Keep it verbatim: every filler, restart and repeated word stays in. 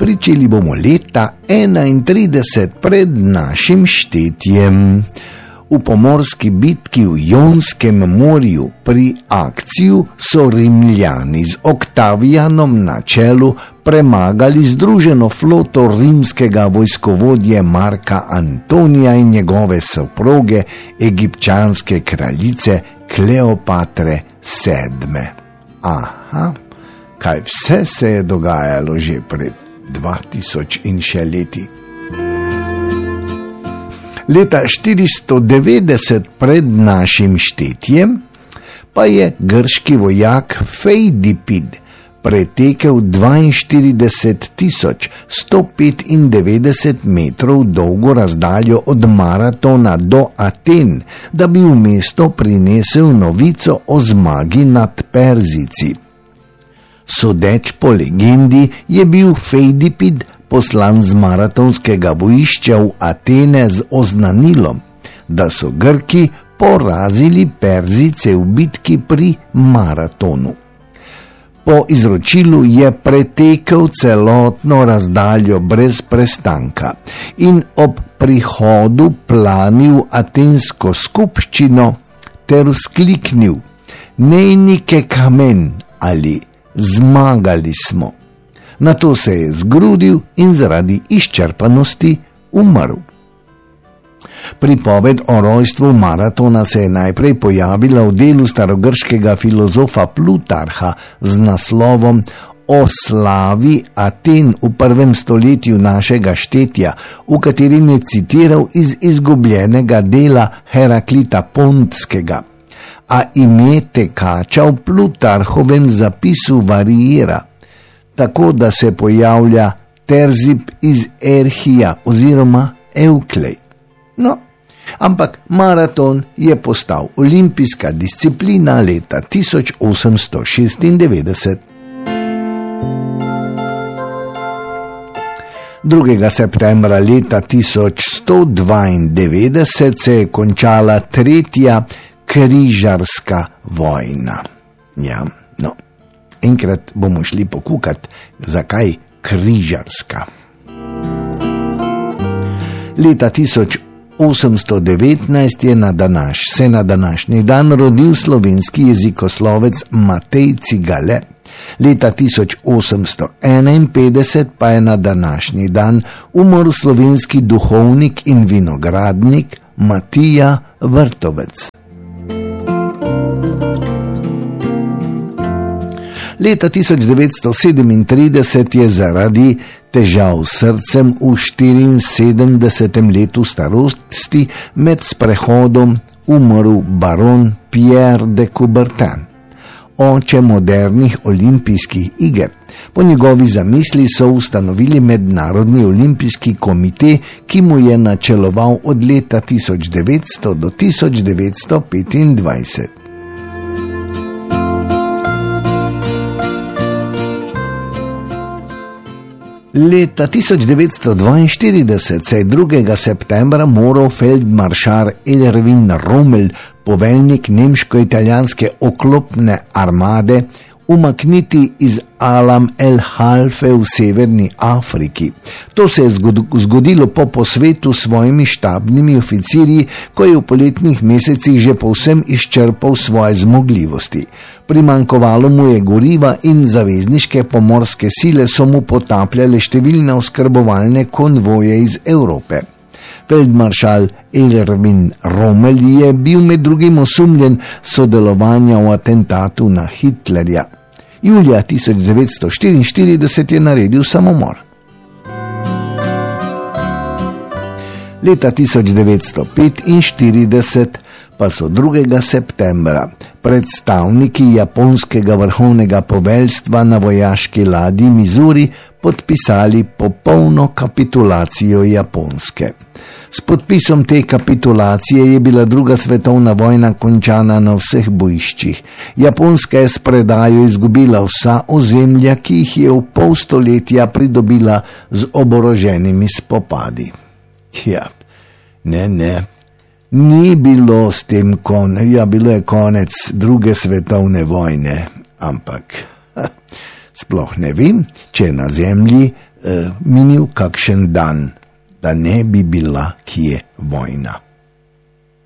Pričeli bomo leta enaintrideset pred našim štetjem. V pomorski bitki v Jonskem morju pri Akciju so Rimljani z Oktavijanom na čelu premagali združeno floto rimskega vojskovodje Marka Antonija in njegove soproge, egipčanske kraljice Kleopatre sedme. Aha, kaj vse se je dogajalo že pred dva tisoč in še leti. Leta štiristo devetdeset pred našim štetjem pa je grški vojak Fejdipid pretekel dvainštirideset tisoč sto petindevetdeset metrov dolgo razdaljo od Maratona do Aten, da bi v mesto prinesel novico o zmagi nad Perzijci. Sodeč po legendi je bil Fejdipid poslan z maratonskega bojišča v Atene z oznanilom, da so Grki porazili Perzijce v bitki pri Maratonu. Po izročilu je pretekel celotno razdaljo brez prestanka in ob prihodu planil atensko skupščino ter vzkliknil: "Nejnike kamen" ali "Zmagali smo". Nato se je zgrudil in zaradi izčrpanosti umrl. Pripoved o rojstvu Maratona se je najprej pojavila v delu starogrškega filozofa Plutarha z naslovom O slavi Aten v prvem stoletju našega štetja, v katerem je citiral iz izgubljenega dela Heraklita Pontskega. A ime tekača v Plutarhovem zapisu variira, tako da se pojavlja Terzip iz Erhija oziroma Evklej. No, ampak maraton je postal olimpijska disciplina leta tisoč osemsto šestindevetdeset. drugega septembra leta tisoč sto dvaindevetdeset se je končala tretja križarska vojna. Ja, no. Enkrat bomo šli pokukat, zakaj križarska. Leta tisoč osemsto devetnajst je na današ, se na današnji dan rodil slovenski jezikoslovec Matej Cigale. Leta tisoč osemsto enainpetdeset pa je na današnji dan umrl slovenski duhovnik in vinogradnik Matija Vrtovec. Leta tisoč devetsto sedemintrideset je zaradi težav s srcem v štiriinsedemdesetem letu starosti med sprehodom umrl baron Pierre de Coubertin, oče modernih olimpijskih iger. Po njegovi zamisli so ustanovili Mednarodni olimpijski komite, ki mu je načeloval od leta tisoč devetsto do tisoč devetsto petindvajset. Leta tisoč devetsto dvainštirideset se je drugega septembra moral feldmaršal Erwin Rommel, poveljnik nemško-italijanske oklopne armade, umakniti iz Alam el Halfe v severni Afriki. To se je zgodilo po posvetu s svojimi štabnimi oficirji, ko je v poletnih mesecih že povsem izčrpal svoje zmogljivosti. Primankovalo mu je goriva in zavezniške pomorske sile so mu potapljale številne oskrbovalne konvoje iz Evrope. Feldmaršal Erwin Rommel je bil med drugim osumljen sodelovanja v atentatu na Hitlerja. Julija tisoč devetsto štiriinštirideset je naredil samomor. Leta tisoč devetsto petinštirideset pa so drugega septembra predstavniki japonskega vrhovnega poveljstva na vojaški ladji Missouri podpisali popolno kapitulacijo Japonske. S podpisom te kapitulacije je bila druga svetovna vojna končana na vseh bojiščih. Japonska je s predajo izgubila vsa ozemlja, ki jih je v pol stoletja pridobila z oboroženimi spopadi. Ja, ne, ne, ni bilo s tem konec, ja, bilo je konec druge svetovne vojne, ampak ha, sploh ne vem, če na zemlji uh, minil kakšen dan, da ne bi bila kje vojna.